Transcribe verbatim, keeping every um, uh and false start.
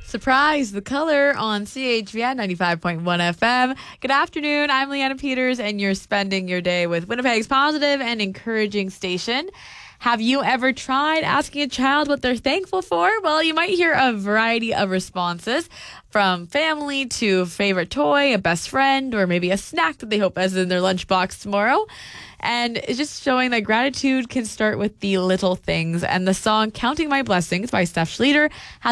Surprise, The Color on C H V N ninety-five point one F M. Good afternoon. I'm Leanna Peters, and you're spending your day with Winnipeg's positive and encouraging station. Have you ever tried asking a child what they're thankful for? Well, you might hear a variety of responses, from family to favorite toy, a best friend, or maybe a snack that they hope is in their lunchbox tomorrow. And it's just showing that gratitude can start with the little things. And the song Counting My Blessings by Steph Schlueter has